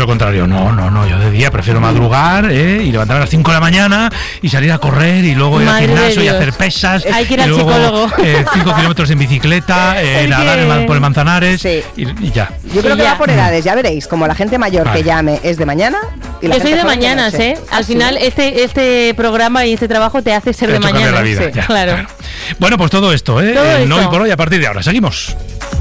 contrario. No, yo de día prefiero madrugar y levantarme a las 5 de la mañana y salir a correr y luego ir al gimnasio y hacer pesas. Hay que ir al luego, psicólogo. 5 kilómetros en bicicleta, nadar por el Manzanares y ya. Yo creo que va por edades, ya veréis, como la gente mayor que llame es de mañana. Y la yo soy de joven mañanas, de noche. Al final este programa y este trabajo te hace ser de mañana. La vida, claro. Bueno, pues todo esto, no hoy por hoy, a partir de ahora. Seguimos.